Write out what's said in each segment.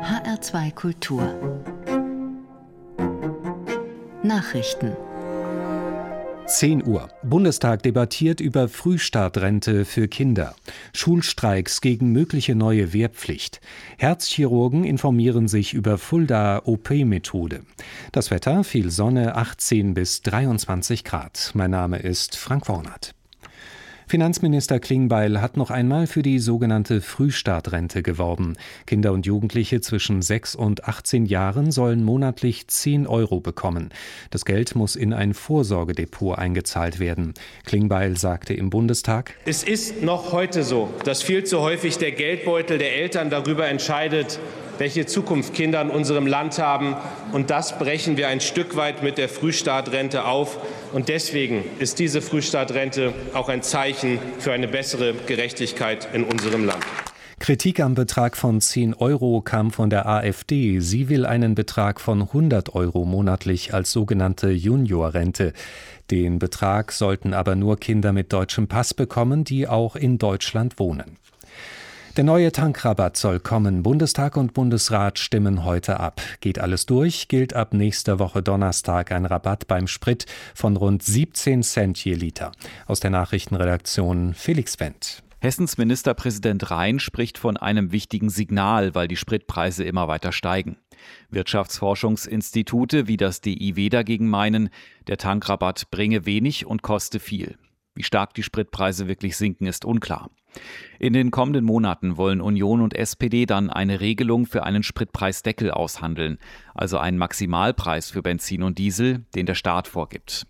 HR2 Kultur Nachrichten 10 Uhr. Bundestag debattiert über Frühstartrente für Kinder. Schulstreiks gegen mögliche neue Wehrpflicht. Herzchirurgen informieren sich über Fuldaer OP-Methode. Das Wetter, viel Sonne, 18 bis 23 Grad. Mein Name ist Frank Wornert. Finanzminister Klingbeil hat noch einmal für die sogenannte Frühstartrente geworben. Kinder und Jugendliche zwischen 6 und 18 Jahren sollen monatlich 10 € bekommen. Das Geld muss in ein Vorsorgedepot eingezahlt werden. Klingbeil sagte im Bundestag: Es ist noch heute so, dass viel zu häufig der Geldbeutel der Eltern darüber entscheidet, welche Zukunft Kinder in unserem Land haben. Und das brechen wir ein Stück weit mit der Frühstartrente auf. Und deswegen ist diese Frühstartrente auch ein Zeichen für eine bessere Gerechtigkeit in unserem Land. Kritik am Betrag von 10 € kam von der AfD. Sie will einen Betrag von 100 € monatlich als sogenannte Juniorrente. Den Betrag sollten aber nur Kinder mit deutschem Pass bekommen, die auch in Deutschland wohnen. Der neue Tankrabatt soll kommen. Bundestag und Bundesrat stimmen heute ab. Geht alles durch, gilt ab nächster Woche Donnerstag ein Rabatt beim Sprit von rund 17 Cent je Liter. Aus der Nachrichtenredaktion Felix Wendt. Hessens Ministerpräsident Rhein spricht von einem wichtigen Signal, weil die Spritpreise immer weiter steigen. Wirtschaftsforschungsinstitute wie das DIW dagegen meinen, der Tankrabatt bringe wenig und koste viel. Wie stark die Spritpreise wirklich sinken, ist unklar. In den kommenden Monaten wollen Union und SPD dann eine Regelung für einen Spritpreisdeckel aushandeln, also einen Maximalpreis für Benzin und Diesel, den der Staat vorgibt.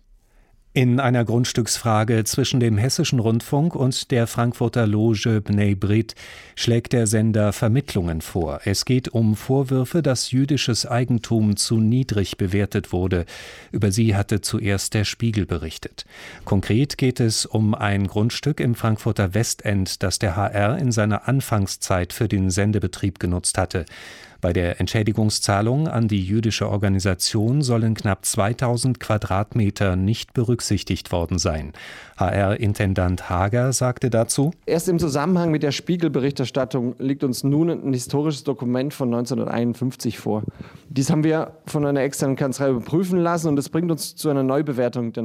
In einer Grundstücksfrage zwischen dem Hessischen Rundfunk und der Frankfurter Loge Bnei Brit schlägt der Sender Vermittlungen vor. Es geht um Vorwürfe, dass jüdisches Eigentum zu niedrig bewertet wurde. Über sie hatte zuerst der Spiegel berichtet. Konkret geht es um ein Grundstück im Frankfurter Westend, das der HR in seiner Anfangszeit für den Sendebetrieb genutzt hatte. Bei der Entschädigungszahlung an die jüdische Organisation sollen knapp 2000 Quadratmeter nicht berücksichtigt worden sein. HR-Intendant Hager sagte dazu: Erst im Zusammenhang mit der Spiegel-Berichterstattung liegt uns nun ein historisches Dokument von 1951 vor. Dies haben wir von einer externen Kanzlei überprüfen lassen und es bringt uns zu einer Neubewertung der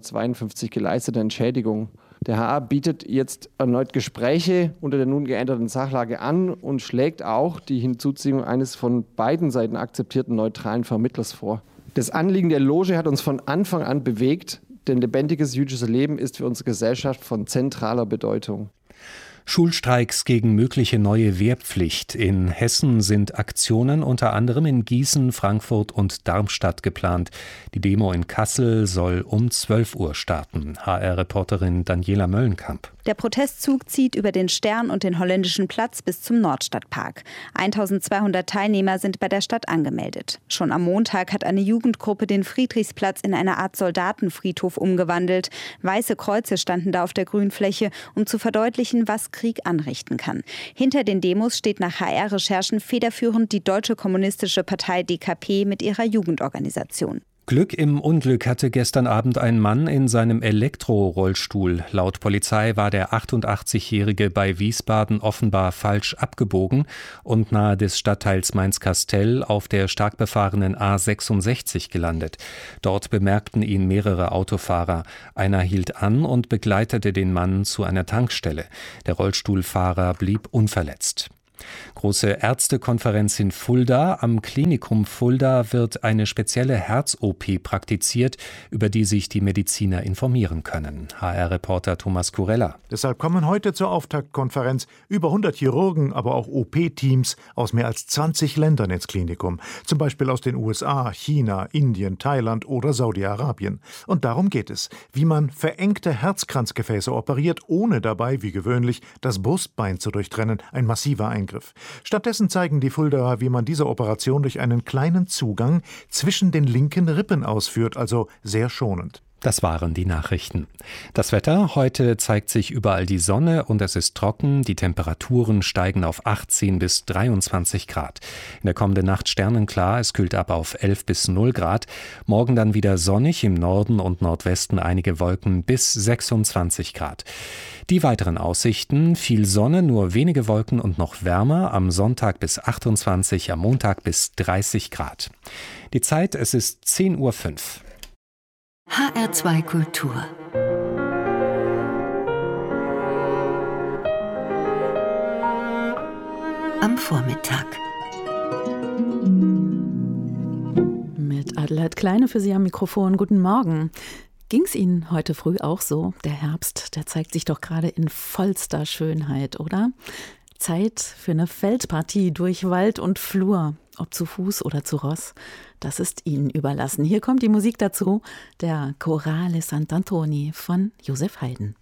1952 geleisteten Entschädigung. Der HR bietet jetzt erneut Gespräche unter der nun geänderten Sachlage an und schlägt auch die Hinzuziehung eines von beiden Seiten akzeptierten neutralen Vermittlers vor. Das Anliegen der Loge hat uns von Anfang an bewegt, denn lebendiges jüdisches Leben ist für unsere Gesellschaft von zentraler Bedeutung. Schulstreiks gegen mögliche neue Wehrpflicht. In Hessen sind Aktionen unter anderem in Gießen, Frankfurt und Darmstadt geplant. Die Demo in Kassel soll um 12 Uhr starten. HR-Reporterin Daniela Möllenkamp. Der Protestzug zieht über den Stern und den Holländischen Platz bis zum Nordstadtpark. 1200 Teilnehmer sind bei der Stadt angemeldet. Schon am Montag hat eine Jugendgruppe den Friedrichsplatz in eine Art Soldatenfriedhof umgewandelt. Weiße Kreuze standen da auf der Grünfläche, um zu verdeutlichen, was Krieg anrichten kann. Hinter den Demos steht nach HR-Recherchen federführend die Deutsche Kommunistische Partei DKP mit ihrer Jugendorganisation. Glück im Unglück hatte gestern Abend ein Mann in seinem Elektrorollstuhl. Laut Polizei war der 88-Jährige bei Wiesbaden offenbar falsch abgebogen und nahe des Stadtteils Mainz-Kastell auf der stark befahrenen A66 gelandet. Dort bemerkten ihn mehrere Autofahrer. Einer hielt an und begleitete den Mann zu einer Tankstelle. Der Rollstuhlfahrer blieb unverletzt. Große Ärztekonferenz in Fulda. Am Klinikum Fulda wird eine spezielle Herz-OP praktiziert, über die sich die Mediziner informieren können. HR-Reporter Thomas Kurella. Deshalb kommen heute zur Auftaktkonferenz über 100 Chirurgen, aber auch OP-Teams aus mehr als 20 Ländern ins Klinikum. Zum Beispiel aus den USA, China, Indien, Thailand oder Saudi-Arabien. Und darum geht es, wie man verengte Herzkranzgefäße operiert, ohne dabei, wie gewöhnlich, das Brustbein zu durchtrennen. Ein massiver Eingriff. Stattdessen zeigen die Fuldaer, wie man diese Operation durch einen kleinen Zugang zwischen den linken Rippen ausführt, also sehr schonend. Das waren die Nachrichten. Das Wetter: Heute zeigt sich überall die Sonne und es ist trocken. Die Temperaturen steigen auf 18 bis 23 Grad. In der kommenden Nacht sternenklar, es kühlt ab auf 11 bis 0 Grad. Morgen dann wieder sonnig, im Norden und Nordwesten einige Wolken bis 26 Grad. Die weiteren Aussichten: viel Sonne, nur wenige Wolken und noch wärmer. Am Sonntag bis 28, am Montag bis 30 Grad. Die Zeit: es ist 10:05 Uhr. HR2 Kultur. Am Vormittag. Mit Adelheid Kleine für Sie am Mikrofon. Guten Morgen. Ging's Ihnen heute früh auch so? Der Herbst, der zeigt sich doch gerade in vollster Schönheit, oder? Zeit für eine Feldpartie durch Wald und Flur, ob zu Fuß oder zu Ross. Das ist Ihnen überlassen. Hier kommt die Musik dazu, der Chorale Sant'Antoni von Josef Haydn.